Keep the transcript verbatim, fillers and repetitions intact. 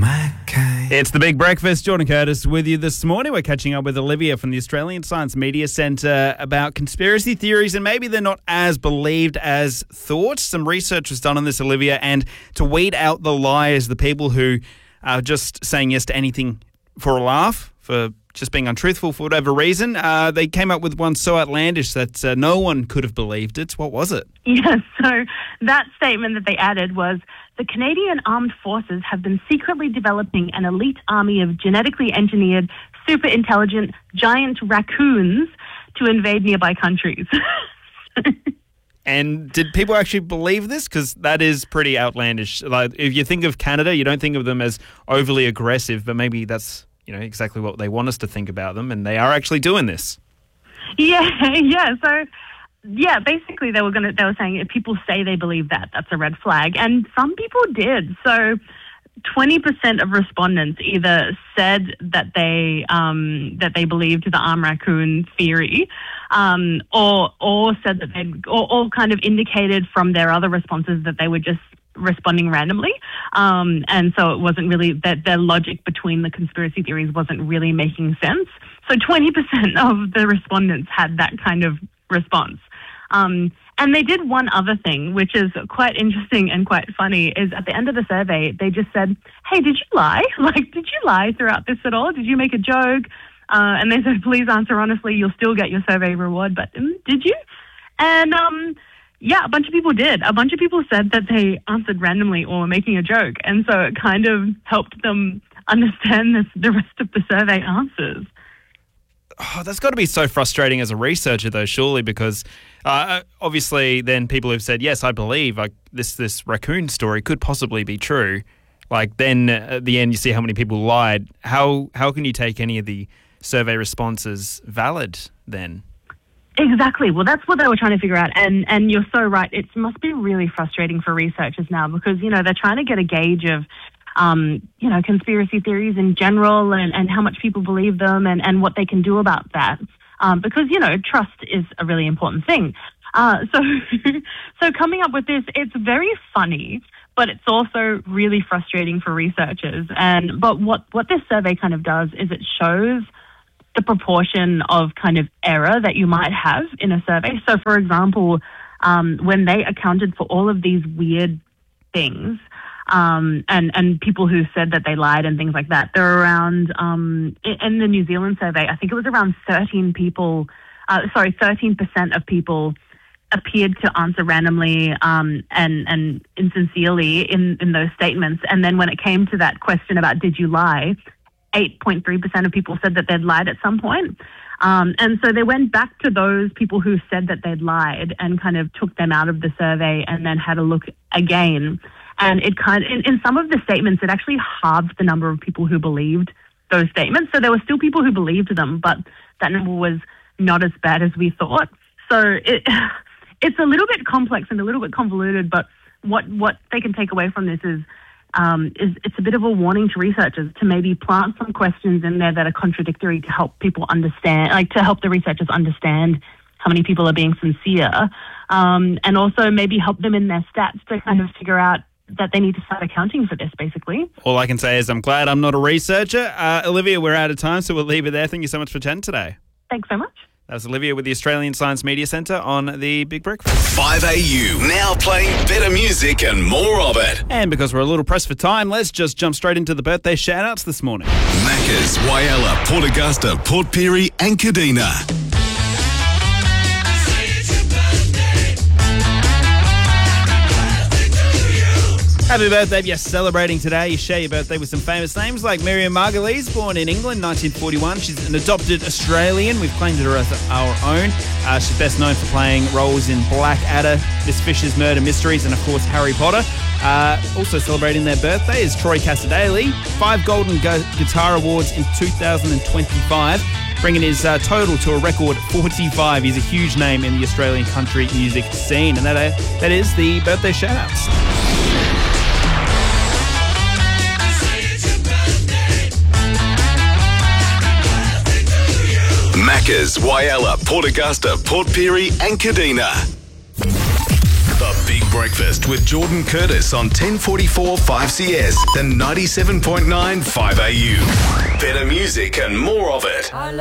Mackay. It's the Big Breakfast. Jordan Curtis with you this morning. We're catching up with Olivia from the Australian Science Media Centre about conspiracy theories, and maybe they're not as believed as thought. Some research was done on this, Olivia, and to weed out the liars, the people who are just saying yes to anything for a laugh, for just being untruthful for whatever reason, uh, they came up with one so outlandish that uh, no one could have believed it. What was it? Yes, so that statement that they added was, the Canadian Armed Forces have been secretly developing an elite army of genetically engineered, super intelligent, giant raccoons to invade nearby countries. And did people actually believe this? Because that is pretty outlandish. Like, if you think of Canada, you don't think of them as overly aggressive, but maybe that's, you know, exactly what they want us to think about them, and they are actually doing this. Yeah, yeah. So, yeah, basically they were going to. They were saying if people say they believe that, that's a red flag, and some people did. So, twenty percent of respondents either said that they um, that they believed the arm raccoon theory, um, or or said that they, or, or kind of indicated from their other responses that they were just responding randomly, um, and so it wasn't really that their logic between the conspiracy theories wasn't really making sense. So twenty percent of the respondents had that kind of response. Um, and they did one other thing, which is quite interesting and quite funny, is at the end of the survey, they just said, hey, did you lie? Like, did you lie throughout this at all? Did you make a joke? Uh, and they said, please answer honestly, you'll still get your survey reward, but um, did you? And, um, yeah, a bunch of people did. A bunch of people said that they answered randomly or were making a joke. And so it kind of helped them understand this, the rest of the survey answers. Oh, that's got to be so frustrating as a researcher, though, surely, because uh, obviously then people have said, yes, I believe like this this raccoon story could possibly be true. Like, then at the end you see how many people lied. How how can you take any of the survey responses valid then? Exactly. Well, that's what they were trying to figure out. And and you're so right. It must be really frustrating for researchers now because, you know, they're trying to get a gauge of Um, you know, conspiracy theories in general and, and how much people believe them and, and what they can do about that. Um, because, you know, trust is a really important thing. Uh, so, so coming up with this, it's very funny, but it's also really frustrating for researchers. And, but what, what this survey kind of does is it shows the proportion of kind of error that you might have in a survey. So, for example, um, when they accounted for all of these weird things, Um, and, and people who said that they lied and things like that. There are around, um, in the New Zealand survey, I think it was around thirteen people, uh, sorry, thirteen percent of people appeared to answer randomly um, and, and insincerely in, in those statements. And then when it came to that question about did you lie, eight point three percent of people said that they'd lied at some point. Um, and so they went back to those people who said that they'd lied and kind of took them out of the survey and then had a look again. And it kind of, in, in some of the statements, it actually halved the number of people who believed those statements. So there were still people who believed them, but that number was not as bad as we thought. So it, it's a little bit complex and a little bit convoluted, but what, what they can take away from this is, um, is it's a bit of a warning to researchers to maybe plant some questions in there that are contradictory to help people understand, like to help the researchers understand how many people are being sincere, um, and also maybe help them in their stats to kind of figure out that they need to start accounting for this, basically. All I can say is I'm glad I'm not a researcher. Uh, Olivia, we're out of time, so we'll leave it there. Thank you so much for chatting today. Thanks so much. That was Olivia with the Australian Science Media Centre on the Big Breakfast. five A U, now playing better music and more of it. And because we're a little pressed for time, let's just jump straight into the birthday shout-outs this morning. Macca's, Whyalla, Port Augusta, Port Pirie and Kadina. Happy birthday if you're celebrating today. You share your birthday with some famous names like Miriam Margolyes, born in England, nineteen forty-one. She's an adopted Australian. We've claimed her as our own. Uh, she's best known for playing roles in Blackadder, Miss Fisher's Murder Mysteries, and of course Harry Potter. Uh, also celebrating their birthday is Troy Cassar-Daley. Five Golden Go- Guitar Awards in two thousand twenty-five, bringing his uh, total to a record forty-five. He's a huge name in the Australian country music scene. And that, uh, that is the birthday shout-outs. Macca's, Whyalla, Port Augusta, Port Pirie and Kadina. The Big Breakfast with Jordan Curtis on ten forty-four five C S and ninety-seven point nine five A U. Better music and more of it.